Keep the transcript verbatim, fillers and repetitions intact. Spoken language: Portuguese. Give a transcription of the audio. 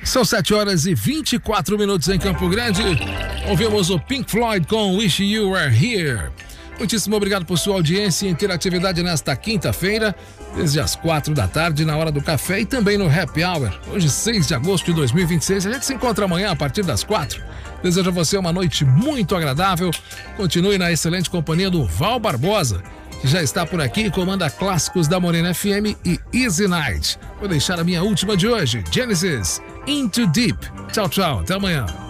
São sete horas e vinte e quatro minutos em Campo Grande. Ouvimos o Pink Floyd com Wish You Were Here. Muitíssimo obrigado por sua audiência e interatividade nesta quinta-feira, desde as quatro da tarde, na hora do café e também no Happy Hour. Hoje, seis de agosto de dois mil e vinte e seis. A gente se encontra amanhã a partir das quatro. Desejo a você uma noite muito agradável. Continue na excelente companhia do Val Barbosa, que já está por aqui e comanda clássicos da Morena F M e Easy Night. Vou deixar a minha última de hoje, Genesis, Into Deep. Tchau, tchau. Até amanhã.